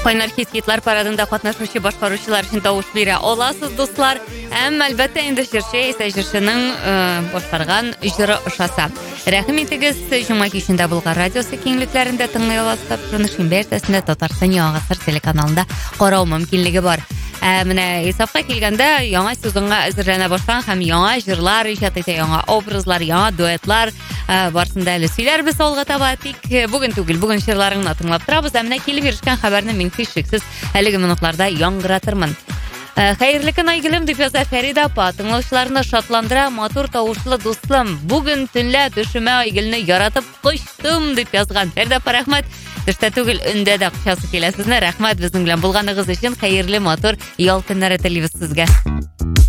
Кайнар хит-хитлар парадында катнашучы башкаручылар өчен тавыш бирә аласыз, дуслар. Һәм әлбәттә инде җырчының башкарган җыры ошаса. Рәхим итегез, җомга кичендә Болгар радиосы киңлекләрендә тыңлый аласыз. Шуны бертәсендә Татарстан Яңа Гасыр телеканалында карау мөмкинлеге бар. Менә исәпкә килгәндә яңа сезонга әзерләнә башлаган һәм яңа җырлар иҗат итә, яңа образлар, яңа дуэтлар барсында әле сөйләрбез алга таба. Тик бүген түгел, бүген җырларыңны тыңлап торабыз. Менә килеп ирешкән хәбәрне мин һичшиксез әлеге минутларда яңгыратырмын. Хәерле көн Айгөлем, дип яза Фәрида апа. Тыңлаучыларны шатландыра матур тавышлы дустым. Бүген төнлә төшемә Айгөлне яратып кочтым, дип язган. Фәрида апа, рәхмәт. Төштә түгел, өндә дә кычасы килә сезне. Рәхмәт безнең белән булганыгыз өчен. Хәерле матур ял көннәре телибез сезгә.